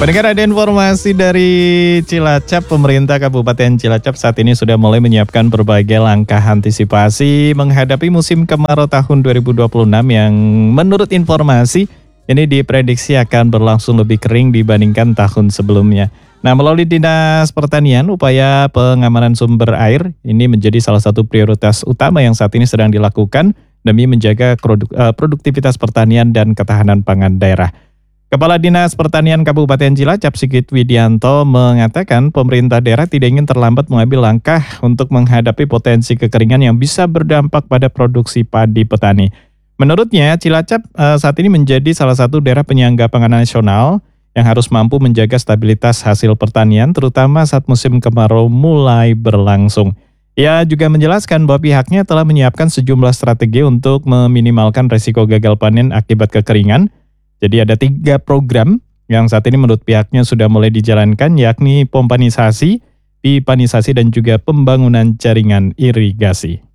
Pendengar, ada informasi dari Cilacap. Pemerintah Kabupaten Cilacap saat ini sudah mulai menyiapkan berbagai langkah antisipasi menghadapi musim kemarau tahun 2026 yang menurut informasi ini diprediksi akan berlangsung lebih kering dibandingkan tahun sebelumnya. Nah, melalui Dinas Pertanian, upaya pengamanan sumber air ini menjadi salah satu prioritas utama yang saat ini sedang dilakukan demi menjaga produktivitas pertanian dan ketahanan pangan daerah. Kepala Dinas Pertanian Kabupaten Cilacap, Sigit Widianto, mengatakan pemerintah daerah tidak ingin terlambat mengambil langkah untuk menghadapi potensi kekeringan yang bisa berdampak pada produksi padi petani. Menurutnya, Cilacap saat ini menjadi salah satu daerah penyangga pangan nasional yang harus mampu menjaga stabilitas hasil pertanian, terutama saat musim kemarau mulai berlangsung. Ia juga menjelaskan bahwa pihaknya telah menyiapkan sejumlah strategi untuk meminimalkan risiko gagal panen akibat kekeringan. Jadi ada 3 program yang saat ini menurut pihaknya sudah mulai dijalankan, yakni pompanisasi, pipanisasi, dan juga pembangunan jaringan irigasi.